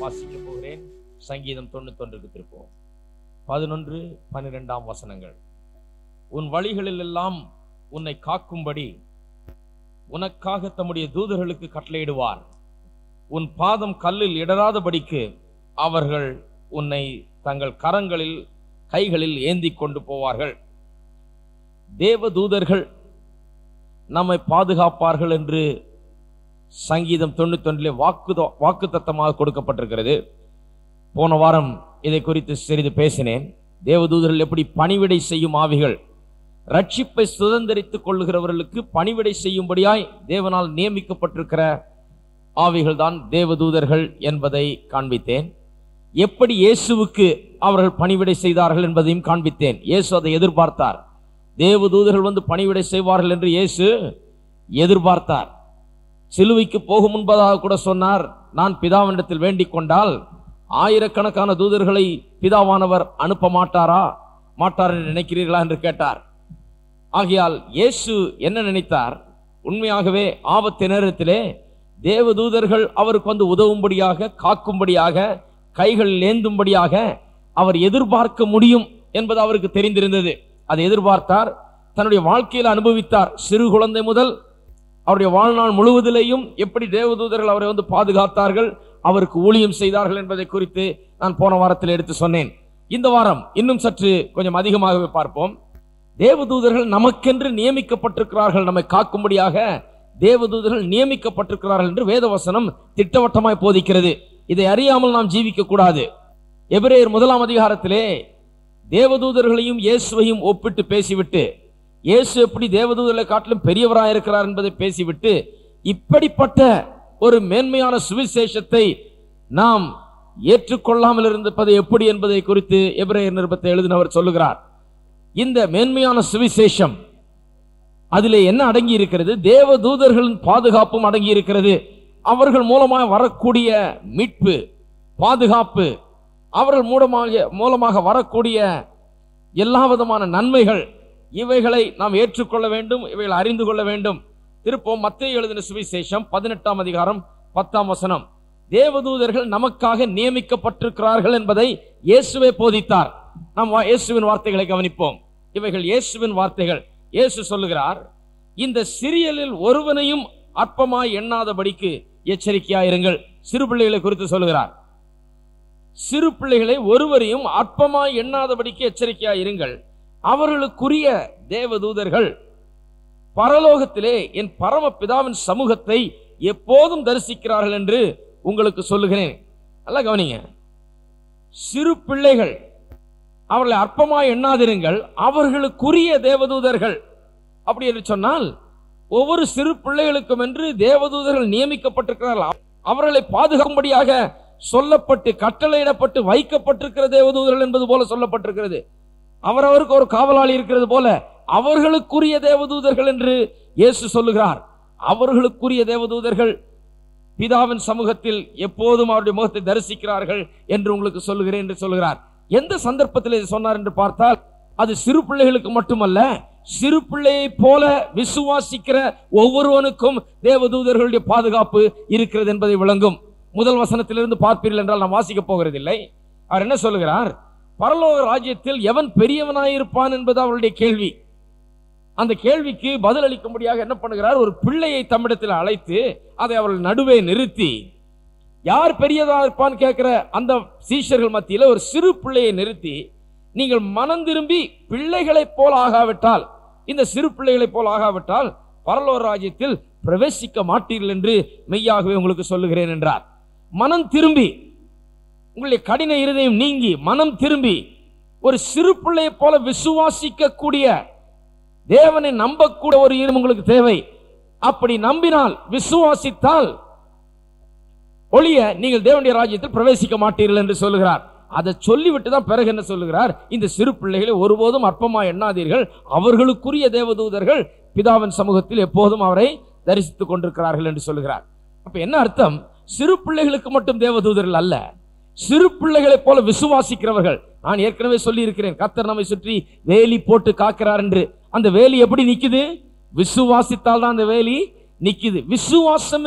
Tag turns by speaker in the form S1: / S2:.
S1: வாசிக்க போகிறேன். சங்கீதம் 91க்கு திருப்போம். 11, 12 வசனங்கள். உன் வழிகளில் எல்லாம் உன்னை காக்கும்படி உனக்காக தம்முடைய தூதர்களுக்கு கட்டளையிடுவார். உன் பாதம் கல்லில் இடராதபடிக்கு அவர்கள் உன்னை தங்கள் கைகளில் ஏந்தி கொண்டு போவார்கள். தேவ தூதர்கள் நம்மை பாதுகாப்பார்கள் என்று சங்கீதம் 91 வாக்குத்தத்தமாக கொடுக்கப்பட்டிருக்கிறது. போன வாரம் இதை குறித்து சிறிது பேசினேன். தேவதூதர்கள் எப்படி பணிவிடை செய்யும் ஆவிகள், ரட்சிப்பை சுதந்திரித்துக் கொள்ளுகிறவர்களுக்கு பணிவிடை செய்யும்படியாய் தேவனால் நியமிக்கப்பட்டிருக்கிற ஆவிகள் தான் தேவதூதர்கள் என்பதை காண்பித்தேன். எப்படி இயேசுவுக்கு அவர்கள் பணிவிடை செய்தார்கள் என்பதையும் காண்பித்தேன். இயேசு அதை எதிர்பார்த்தார். தேவதூதர்கள் வந்து பணிவிடை செய்வார்கள் என்று இயேசு எதிர்பார்த்தார். சிலுவைக்கு போகும் முன்பதாக கூட சொன்னார், நான் பிதாவினிடத்தில் வேண்டிக் கொண்டால் ஆயிரக்கணக்கான தூதர்களை பிதாவானவர் அனுப்ப மாட்டார் என்று நினைக்கிறீர்களா என்று கேட்டார். ஆகையால் இயேசு என்ன நினைத்தார்? உண்மையாகவே ஆபத்து நேரத்திலே தேவதூதர்கள் அவருக்கு வந்து உதவும்படியாக, காக்கும்படியாக, கைகள் ஏந்தும்படியாக அவர் எதிர்பார்க்க முடியும் என்பது அவருக்கு தெரிந்திருந்தது. அதை எதிர்பார்த்தார், தன்னுடைய வாழ்க்கையில் அனுபவித்தார். சிறு குழந்தை முதல் அவருடைய வாழ்நாள் முழுவதிலேயும் எப்படி தேவதூதர்கள் அவரை வந்து பாதுகாத்தார்கள், அவருக்கு ஊழியம் செய்தார்கள் என்பதை குறித்து நான் போன வாரத்தில் எடுத்து சொன்னேன். இந்த வாரம் இன்னும் சற்று கொஞ்சம் அதிகமாகவே பார்ப்போம். தேவதூதர்கள் நமக்கென்று நியமிக்கப்பட்டிருக்கிறார்கள், நம்மை காக்கும்படியாக தேவதூதர்கள் நியமிக்கப்பட்டிருக்கிறார்கள் என்று வேதவசனம் திட்டவட்டமாய் போதிக்கிறது. இதை அறியாமல் நாம் ஜீவிக்க கூடாது. எபிரேயர் 1 அதிகாரத்திலே தேவதூதர்களையும் இயேசுவையும் ஒப்பிட்டு பேசிவிட்டு, இயேசு எப்படி தேவதூதர்களை காட்டிலும் பெரியவராக இருக்கிறார் என்பதை பேசிவிட்டு, இப்படிப்பட்ட ஒரு மேன்மையான சுவிசேஷத்தை நாம் ஏற்றுக்கொள்ளாமல் இருப்பது எப்படி என்பதை குறித்து எபிரேயர் நிருபத்தை எழுதினவர் சொல்லுகிறார். இந்த மேன்மையான சுவிசேஷம் அதிலே என்ன அடங்கி இருக்கிறது? தேவதூதர்களின் பாதுகாப்பும் அடங்கி இருக்கிறது. அவர்கள் மூலமாக வரக்கூடிய மீட்பு, பாதுகாப்பு, அவர்கள் மூலமாக வரக்கூடிய எல்லா விதமான நன்மைகள், இவைகளை நாம் ஏற்றுக்கொள்ள வேண்டும், இவைகளை அறிந்து கொள்ள வேண்டும். திருப்போம் மத்தேயு எழுதின சுவிசேஷம் 18 அதிகாரம் 10 வசனம். தேவதூதர்கள் நமக்காக நியமிக்கப்பட்டிருக்கிறார்கள் என்பதை இயேசுவே போதித்தார். நாம் இயேசுவின் வார்த்தைகளை கவனிப்போம். இவைகள் இயேசுவின் வார்த்தைகள். இயேசு சொல்லுகிறார், இந்த சிறியலில் ஒருவனையும் அற்பமாய் எண்ணாதபடிக்கு எச்சரிக்கையாயிருங்கள். சிறு பிள்ளைகளை குறித்து சொல்லுகிறார். சிறு பிள்ளைகளை ஒருவரையும் அற்பமாய் எண்ணாதபடிக்கு எச்சரிக்கையாயிருங்கள். அவர்களுக்குரிய தேவதூதர்கள் பரலோகத்திலே என் பரமபிதாவின் சமூகத்தை எப்போதும் தரிசிக்கிறார்கள் என்று உங்களுக்கு சொல்லுகிறேன். நல்லா கவனிங்க. சிறு பிள்ளைகள், அவர்களை அற்பமாய் எண்ணாதிருங்கள், அவர்களுக்குரிய தேவதூதர்கள். அப்படி என்று சொன்னால் ஒவ்வொரு சிறு பிள்ளைகளுக்கும் என்று தேவதூதர்கள் நியமிக்கப்பட்டிருக்கிறார்கள். அவர்களை பாதுகாக்கும்படியாக சொல்லப்பட்டு கட்டளையிடப்பட்டு வைக்கப்பட்டிருக்கிற தேவதூதர்கள் என்பது போல சொல்லப்பட்டிருக்கிறது. அவரவருக்கு ஒரு காவலாளி இருக்கிறது போல அவர்களுக்குரிய தேவதூதர்கள் என்று இயேசு சொல்லுகிறார். அவர்களுக்குரிய தேவதூதர்கள் பிதாவின் சமூகத்தில் எப்போதும் அவருடைய முகத்தை தரிசிக்கிறார்கள் என்று உங்களுக்கு சொல்லுகிறேன் என்று சொல்லுகிறார். எந்த சந்தர்ப்பத்தில் இதை சொன்னார் என்று பார்த்தால், அது சிறு பிள்ளைகளுக்கு மட்டுமல்ல, சிறு பிள்ளையை போல விசுவாசிக்கிற ஒவ்வொருவனுக்கும் தேவதூதர்களுடைய பாதுகாப்பு இருக்கிறது என்பதை விளங்கும். முதல் வசனத்திலிருந்து பார்ப்பீர்கள் என்றால் நாம் வாசிக்க போகிறதில்லை. அவர் என்ன சொல்லுகிறார்? பரலோக ராஜ்யத்தில் எவன் பெரியவனாயிருப்பான் என்பது அவருடைய கேள்வி. அந்த கேள்விக்கு பதில் அளிக்கும்படியாக என்ன பண்ணுகிறார்? ஒரு பிள்ளையை தம்மிடத்தில் அழைத்து அதை அவர்கள் நடுவே நிறுத்தி, யார் பெரியதா இருப்பான்னு கேட்கிற அந்த சீஷர்கள் மத்தியில் ஒரு சிறு பிள்ளையை நிறுத்தி, நீங்கள் மனம் திரும்பி பிள்ளைகளைப் போல ஆகாவிட்டால், இந்த சிறு பிள்ளைகளைப் போல ஆகாவிட்டால் பரலோக ராஜ்யத்தில் பிரவேசிக்க மாட்டீர்கள் என்று மெய்யாகவே உங்களுக்கு சொல்லுகிறேன் என்றார். மனம் திரும்பி, உங்களுடைய கடின இருதயம் நீங்கி மனம் திரும்பி ஒரு சிறு பிள்ளையை போல விசுவாசிக்க கூடிய, தேவனை நம்பக்கூடிய ஒரு ஈரம் உங்களுக்கு தேவை. அப்படி நம்பினால், விசுவாசித்தால் ஒளிய நீங்கள் தேவனுடைய ராஜ்யத்தில் பிரவேசிக்க மாட்டீர்கள் என்று சொல்லுகிறார். அதை சொல்லிவிட்டு தான் பிறகு என்ன சொல்லுகிறார்? இந்த சிறு பிள்ளைகளை ஒருபோதும் அற்பமாய் எண்ணாதீர்கள், அவர்களுக்குரிய தேவதூதர்கள் பிதாவின் சமூகத்தில் எப்போதும் அவரை தரிசித்துக் கொண்டிருக்கிறார்கள் என்று சொல்லுகிறார். அப்ப என்ன அர்த்தம்? சிறு பிள்ளைகளுக்கு மட்டும் தேவதூதர்கள் அல்ல, சிறு பிள்ளைகளை போல விசுவாசிக்கிறவர்கள். நான் ஏற்கனவே சொல்லி இருக்கிறேன், கர்த்தர் நம்மை சுற்றி வேலி போட்டு காக்கிறார் என்று. அந்த வேலி எப்படி நிக்குது? விசுவாசித்தால் தான் அந்த வேலி நிக்குது. விசுவாசம்